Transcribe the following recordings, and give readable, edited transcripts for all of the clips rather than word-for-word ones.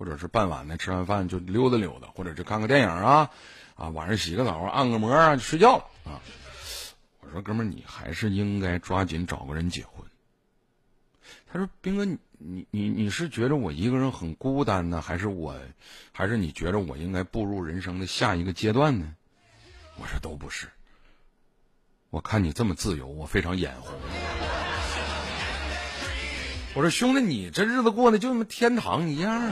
或者是傍晚呢吃完饭就溜达溜达，或者是看个电影啊，晚上洗个澡按个摩啊就睡觉了啊。我说哥们儿，你还是应该抓紧找个人结婚。他说斌哥，你是觉得我一个人很孤单呢，还是你觉得我应该步入人生的下一个阶段呢？我说都不是。我看你这么自由，我非常眼红。我说兄弟，你这日子过得就跟天堂一样啊！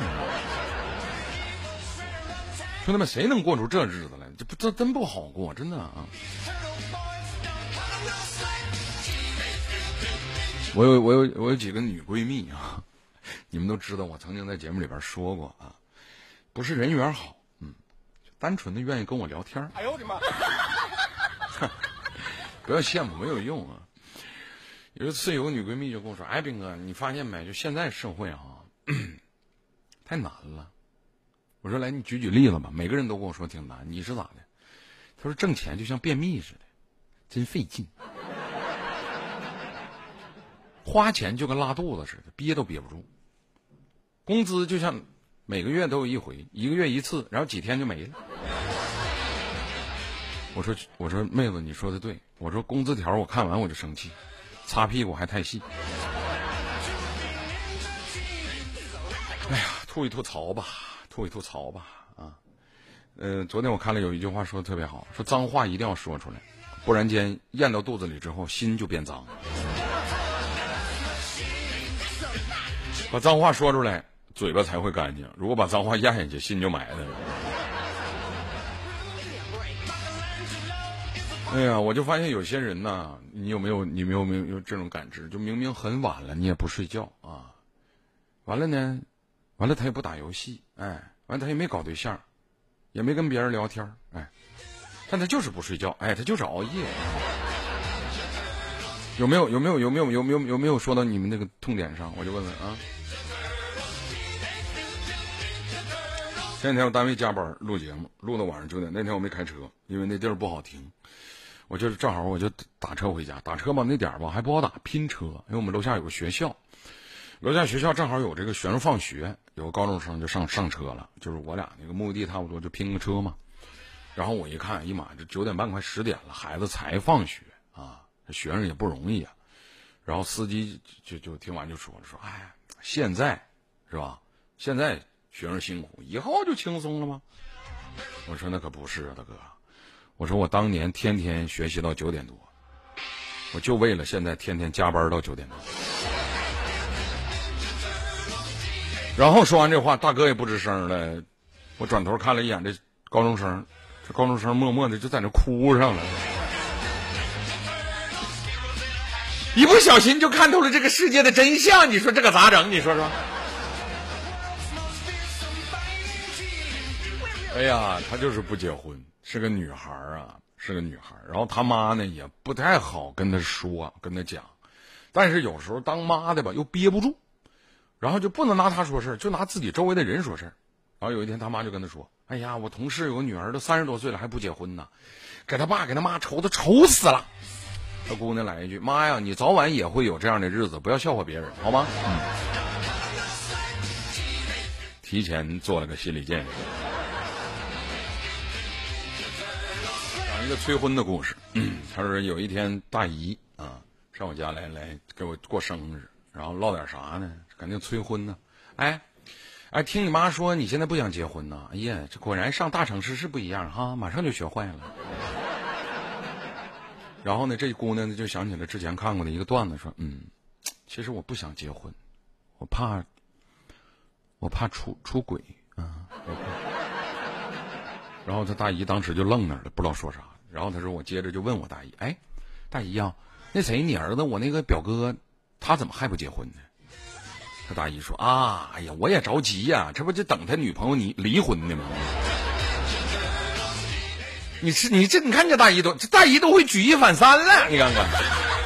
兄弟们，谁能过出这日子来？这真不好过，真的啊！我有几个女闺蜜啊，你们都知道，我曾经在节目里边说过啊，不是人缘好，单纯的愿意跟我聊天。哎呦我的妈！不要羡慕，没有用啊。有一次有个女闺蜜就跟我说：“哎，斌哥，你发现没？就现在社会啊，太难了。”我说：“来，你举例子吧。”每个人都跟我说挺难，你是咋的？她说：“挣钱就像便秘似的，真费劲。花钱就跟拉肚子似的，憋都憋不住。工资就像每个月都有一回，一个月一次，然后几天就没了。”我说妹子，你说的对。我说工资条我看完我就生气，擦屁股还太细。哎呀，吐一吐槽吧啊！昨天我看了有一句话说的特别好，说脏话一定要说出来，不然间咽到肚子里之后心就变脏。把脏话说出来，嘴巴才会干净。如果把脏话咽下去，心就埋汰了。哎呀，我就发现有些人呐，你有没有这种感知？就明明很晚了，你也不睡觉啊。完了他也不打游戏，完了他也没搞对象，也没跟别人聊天，但他就是不睡觉，他就是熬夜。有没有说到你们那个痛点上？我就问问啊。前几天我单位加班录节目，录到晚上9点。那天我没开车，因为那地儿不好停。我就正好我就打车回家，打车吧那点吧还不好打，拼车，因为我们楼下有个学校，楼下学校正好有这个学生放学，有个高中生就上车了，就是我俩那个目的地差不多，就拼个车嘛。然后我一看，妈，这9点半快10点了，孩子才放学啊，这学生也不容易啊。然后司机就听完就说了，说现在是吧？现在学生辛苦，以后就轻松了吗？我说那可不是啊，大哥。我说我当年天天学习到9点多，我就为了现在天天加班到9点多。然后说完这话，大哥也不吱声了。我转头看了一眼这高中生，这高中生默默的就在那哭上了。一不小心就看透了这个世界的真相，你说这个咋整？你说说。哎呀，她就是不结婚。是个女孩啊，是个女孩。然后他妈呢也不太好跟她说，跟她讲。但是有时候当妈的吧又憋不住，然后就不能拿她说事，就拿自己周围的人说事。然后有一天他妈就跟她说：“哎呀，我同事有个女儿都30多岁了还不结婚呢，给他爸给他妈愁死了。”他姑娘来一句：“妈呀，你早晚也会有这样的日子，不要笑话别人，好吗？”提前做了个心理建设。一个催婚的故事。他说有一天大姨啊上我家来给我过生日，然后唠点啥呢？肯定催婚呢。听你妈说你现在不想结婚呢？哎呀，这果然上大城市是不一样哈，马上就学坏了。然后呢，这姑娘呢就想起了之前看过的一个段子，说其实我不想结婚，我怕出轨啊。然后他大姨当时就愣那儿了，不知道说啥。然后他说我接着就问我大姨：“大姨呀，那谁你儿子我那个表哥他怎么还不结婚呢？”他大姨说：“哎呀，我也着急呀，这不就等他女朋友你离婚呢吗？”你看这大姨都会举一反三了，你看看。